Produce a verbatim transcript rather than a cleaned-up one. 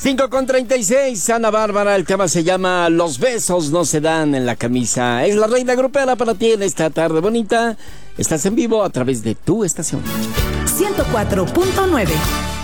cinco con treinta y seis, Ana Bárbara, el tema se llama Los besos no se dan en la camisa. Es la reina grupera para ti en esta tarde bonita. Estás en vivo a través de tu estación. ciento cuatro punto nueve.